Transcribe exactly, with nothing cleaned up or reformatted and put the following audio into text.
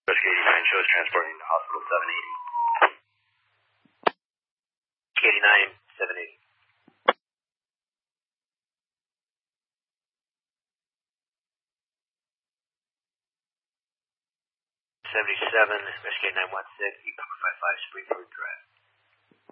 Rescue eighty-nine shows transporting to hospital seven eighty. eighty-nine, seven eighty. seventy-seven, Rescue nine one six, E five five Springfield Drive.